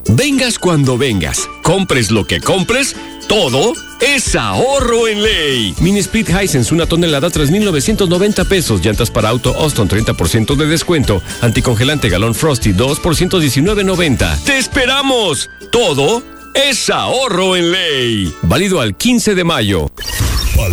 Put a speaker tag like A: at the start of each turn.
A: Vengas cuando vengas, compres lo que compres, todo es ahorro en ley. Mini Split Hisense, 1 tonelada, 3,990 pesos. Llantas para auto Austin, 30% de descuento. Anticongelante galón Frosty, 2 por 119.90. ¡Te esperamos! Todo es ahorro en ley. Válido al 15 de mayo.